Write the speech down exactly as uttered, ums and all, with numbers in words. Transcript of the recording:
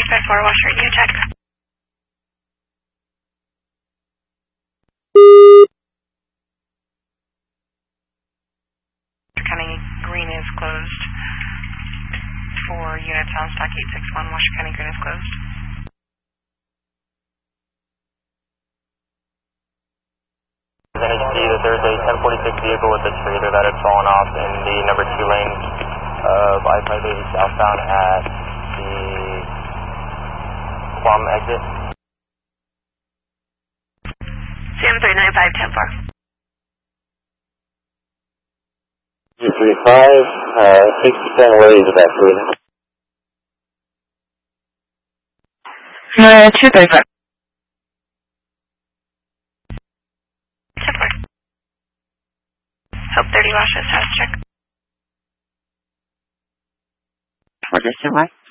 five four, wash radio check. County Green is closed. For unit sound stock eight six one, Washoe County Green is closed. You're going to see that there's a ten forty-six vehicle with a trailer that had fallen off in the number two lane of I five eighty southbound at the Guam exit. C M three nine five ten four. two three five, uh, six percent ways of that fluid. Uh, two thirty-five. ten four. Hope thirty washes, house check. What is it, what?